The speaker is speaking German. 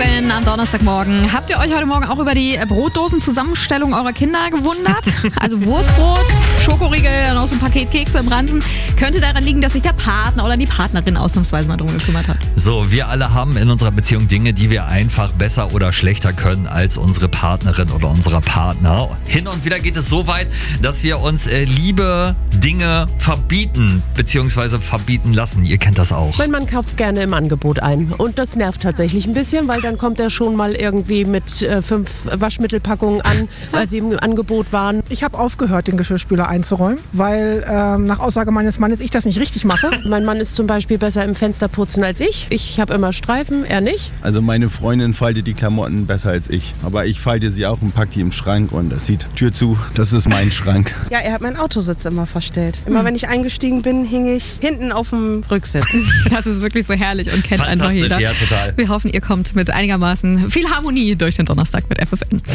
FFN am Donnerstagmorgen. Habt ihr euch heute Morgen auch über die Brotdosenzusammenstellung eurer Kinder gewundert? Also Wurstbrot, Schokoriegel, noch so ein Paket Kekse im Ranzen. Könnte daran liegen, dass sich der Partner oder die Partnerin ausnahmsweise mal drum gekümmert hat. So, wir alle haben in unserer Beziehung Dinge, die wir einfach besser oder schlechter können als unsere Partnerin oder unser Partner. Hin und wieder geht es so weit, dass wir uns liebe Dinge verbieten bzw. verbieten lassen. Ihr kennt das auch. Mein Mann kauft gerne im Angebot ein. Und das nervt tatsächlich ein bisschen, weil dann kommt er schon mal irgendwie mit 5 Waschmittelpackungen an, weil sie im Angebot waren. Ich habe aufgehört, den Geschirrspüler einzuräumen, weil nach Aussage meines Mannes ich das nicht richtig mache. Mein Mann ist zum Beispiel besser im Fensterputzen als ich. Ich habe immer Streifen, er nicht. Also meine Freundin faltet die Klamotten besser als ich. Aber ich falte sie auch und packe die im Schrank und das sieht Tür zu. Das ist mein Schrank. Ja, er hat meinen Autositz immer verstellt. Immer wenn ich eingestiegen bin, hing ich hinten auf dem Rücksitz. Das ist wirklich so herrlich und kennt einfach jeder. Ja, total. Wir hoffen, ihr kommt mit einigermaßen viel Harmonie durch den Donnerstag mit FFN.